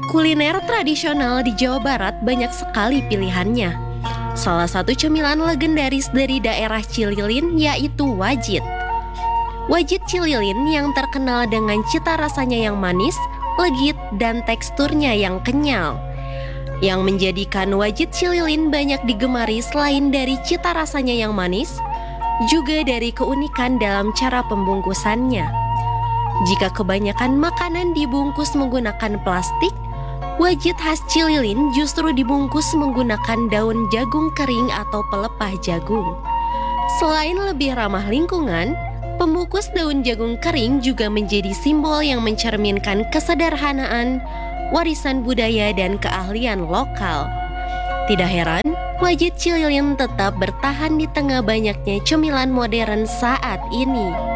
Kuliner tradisional di Jawa Barat banyak sekali pilihannya. Salah satu cemilan legendaris dari daerah Cililin yaitu wajit. Wajit Cililin yang terkenal dengan cita rasanya yang manis, legit, dan teksturnya yang kenyal. Yang menjadikan wajit Cililin banyak digemari selain dari cita rasanya yang manis, juga dari keunikan dalam cara pembungkusannya. Jika kebanyakan makanan dibungkus menggunakan plastik, wajit khas Cililin justru dibungkus menggunakan daun jagung kering atau pelepah jagung. Selain lebih ramah lingkungan, pembungkus daun jagung kering juga menjadi simbol yang mencerminkan kesederhanaan, warisan budaya, dan keahlian lokal. Tidak heran, wajit Cililin tetap bertahan di tengah banyaknya cemilan modern saat ini.